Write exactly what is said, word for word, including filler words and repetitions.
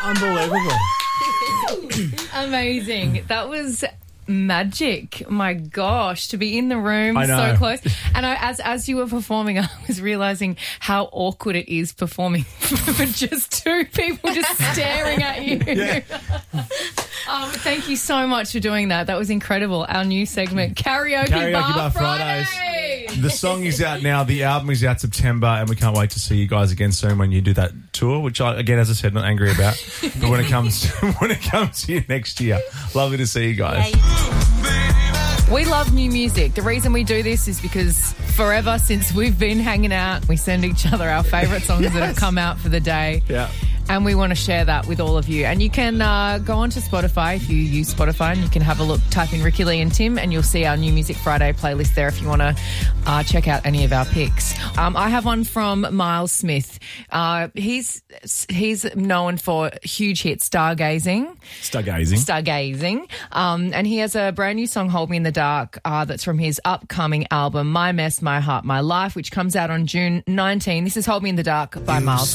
Unbelievable. Amazing. That was magic. My gosh, to be in the room I know. so close. And I, as as you were performing, I was realising how awkward it is performing for just two people just staring at you. Yeah. Um, thank you so much for doing that. That was incredible. Our new segment, Karaoke, Karaoke Bar, Bar Fridays. Fridays. The song is out now. The album is out September, and we can't wait to see you guys again soon when you do that tour. Which, I, again, as I said, not angry about. But when it comes when it comes here next year, lovely to see you guys. We love new music. The reason we do this is because forever since we've been hanging out, we send each other our favourite songs Yes. that have come out for the day. Yeah. And we want to share that with all of you. And you can uh, go onto Spotify if you use Spotify, and you can have a look, type in Ricky Lee and Tim, and you'll see our New Music Friday playlist there if you want to uh, check out any of our picks. Um, I have one from Miles Smith. Uh, he's he's known for huge hit Stargazing. Stargazing. Stargazing. Um, and he has a brand new song, Hold Me in the Dark, uh, that's from his upcoming album, My Mess, My Heart, My Life, which comes out on June nineteenth. This is Hold Me in the Dark by Miles